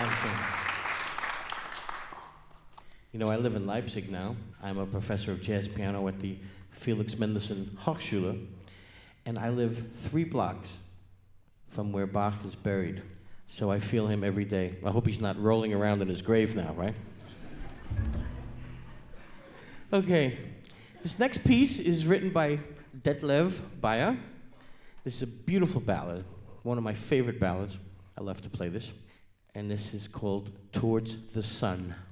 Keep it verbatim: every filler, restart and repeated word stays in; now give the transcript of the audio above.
Okay. You know, I live in Leipzig now. I'm a professor of jazz piano at the Felix Mendelssohn Hochschule, and I live three blocks from where Bach is buried. So I feel him every day. I hope he's not rolling around in his grave now, right? Okay, this next piece is written by Detlev Bayer. This is a beautiful ballad, one of my favorite ballads. I love to play this. And this is called Towards the Sun.